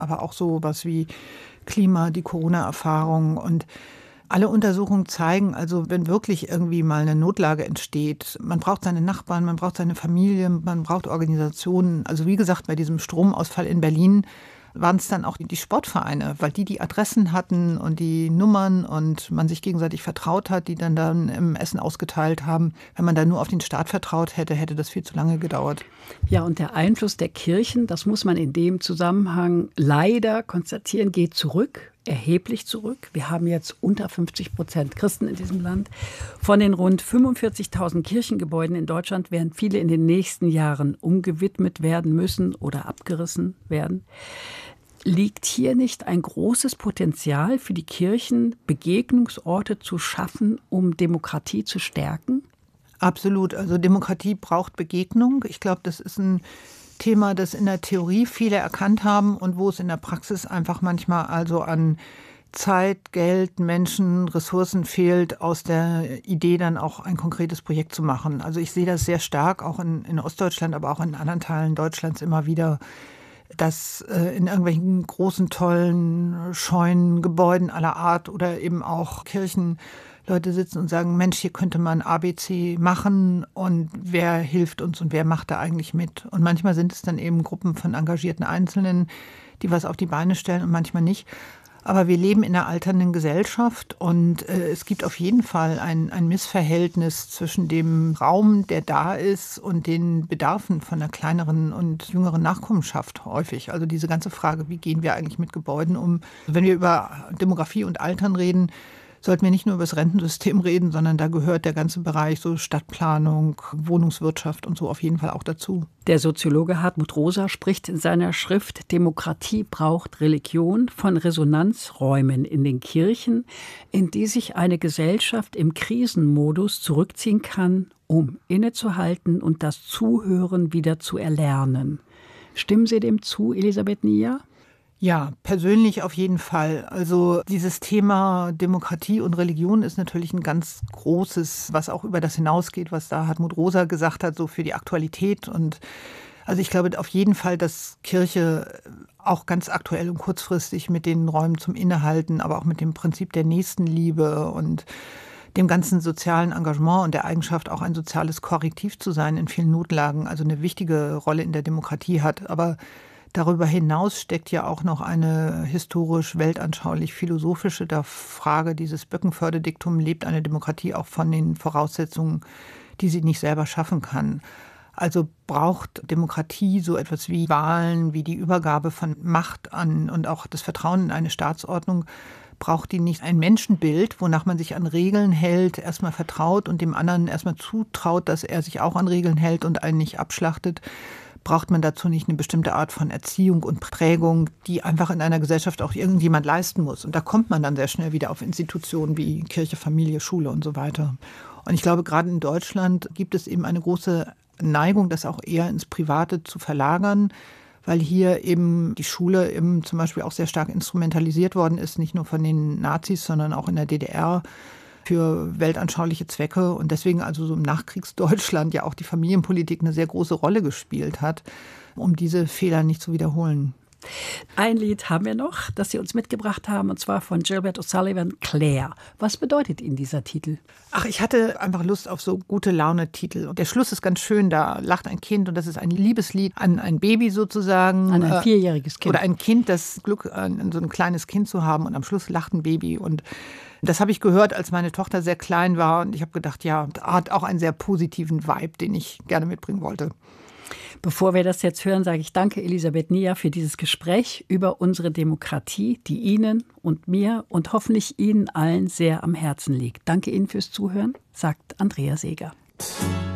aber auch so was wie Klima, die Corona-Erfahrung. Und alle Untersuchungen zeigen, also wenn wirklich irgendwie mal eine Notlage entsteht, man braucht seine Nachbarn, man braucht seine Familie, man braucht Organisationen. Also wie gesagt, bei diesem Stromausfall in Berlin waren es dann auch die Sportvereine, weil die Adressen hatten und die Nummern und man sich gegenseitig vertraut hat, die dann im Essen ausgeteilt haben. Wenn man da nur auf den Staat vertraut hätte, hätte das viel zu lange gedauert. Ja, und der Einfluss der Kirchen, das muss man in dem Zusammenhang leider konstatieren, geht zurück, erheblich zurück. Wir haben jetzt unter 50% Christen in diesem Land. Von den rund 45.000 Kirchengebäuden in Deutschland werden viele in den nächsten Jahren umgewidmet werden müssen oder abgerissen werden. Liegt hier nicht ein großes Potenzial für die Kirchen, Begegnungsorte zu schaffen, um Demokratie zu stärken? Absolut. Also Demokratie braucht Begegnung. Ich glaube, das ist ein Thema, das in der Theorie viele erkannt haben und wo es in der Praxis einfach manchmal also an Zeit, Geld, Menschen, Ressourcen fehlt, aus der Idee dann auch ein konkretes Projekt zu machen. Also ich sehe das sehr stark, auch in Ostdeutschland, aber auch in anderen Teilen Deutschlands immer wieder, dass in irgendwelchen großen, tollen, scheuen Gebäuden aller Art oder eben auch Kirchen Leute sitzen und sagen, Mensch, hier könnte man ABC machen und wer hilft uns und wer macht da eigentlich mit? Und manchmal sind es dann eben Gruppen von engagierten Einzelnen, die was auf die Beine stellen und manchmal nicht. Aber wir leben in einer alternden Gesellschaft und es gibt auf jeden Fall ein Missverhältnis zwischen dem Raum, der da ist, und den Bedarfen von einer kleineren und jüngeren Nachkommenschaft häufig. Also diese ganze Frage, wie gehen wir eigentlich mit Gebäuden um? Wenn wir über Demografie und Altern reden, sollten wir nicht nur über das Rentensystem reden, sondern da gehört der ganze Bereich so Stadtplanung, Wohnungswirtschaft und so auf jeden Fall auch dazu. Der Soziologe Hartmut Rosa spricht in seiner Schrift Demokratie braucht Religion von Resonanzräumen in den Kirchen, in die sich eine Gesellschaft im Krisenmodus zurückziehen kann, um innezuhalten und das Zuhören wieder zu erlernen. Stimmen Sie dem zu, Elisabeth Nier? Ja, persönlich auf jeden Fall. Also dieses Thema Demokratie und Religion ist natürlich ein ganz großes, was auch über das hinausgeht, was da Hartmut Rosa gesagt hat, so für die Aktualität. Und also ich glaube auf jeden Fall, dass Kirche auch ganz aktuell und kurzfristig mit den Räumen zum Innehalten, aber auch mit dem Prinzip der Nächstenliebe und dem ganzen sozialen Engagement und der Eigenschaft, auch ein soziales Korrektiv zu sein in vielen Notlagen, also eine wichtige Rolle in der Demokratie hat. Aber darüber hinaus steckt ja auch noch eine historisch, weltanschaulich, philosophische Frage. Dieses Böckenförde-Diktum: lebt eine Demokratie auch von den Voraussetzungen, die sie nicht selber schaffen kann. Also braucht Demokratie so etwas wie Wahlen, wie die Übergabe von Macht an und auch das Vertrauen in eine Staatsordnung, braucht die nicht ein Menschenbild, wonach man sich an Regeln hält, erstmal vertraut und dem anderen erstmal zutraut, dass er sich auch an Regeln hält und einen nicht abschlachtet? Braucht man dazu nicht eine bestimmte Art von Erziehung und Prägung, die einfach in einer Gesellschaft auch irgendjemand leisten muss? Und da kommt man dann sehr schnell wieder auf Institutionen wie Kirche, Familie, Schule und so weiter. Und ich glaube, gerade in Deutschland gibt es eben eine große Neigung, das auch eher ins Private zu verlagern, weil hier eben die Schule eben zum Beispiel auch sehr stark instrumentalisiert worden ist, nicht nur von den Nazis, sondern auch in der DDR, für weltanschauliche Zwecke und deswegen also so im Nachkriegsdeutschland ja auch die Familienpolitik eine sehr große Rolle gespielt hat, um diese Fehler nicht zu wiederholen. Ein Lied haben wir noch, das Sie uns mitgebracht haben, und zwar von Gilbert O'Sullivan, Claire. Was bedeutet Ihnen dieser Titel? Ach, ich hatte einfach Lust auf so gute Laune-Titel. Und der Schluss ist ganz schön, da lacht ein Kind und das ist ein Liebeslied an ein Baby sozusagen. An ein 4-jähriges Kind. Oder ein Kind, das Glück, so ein kleines Kind zu haben und am Schluss lacht ein Baby. Und das habe ich gehört, als meine Tochter sehr klein war und ich habe gedacht, ja, hat auch einen sehr positiven Vibe, den ich gerne mitbringen wollte. Bevor wir das jetzt hören, sage ich danke Elisabeth Nier für dieses Gespräch über unsere Demokratie, die Ihnen und mir und hoffentlich Ihnen allen sehr am Herzen liegt. Danke Ihnen fürs Zuhören, sagt Andrea Seeger.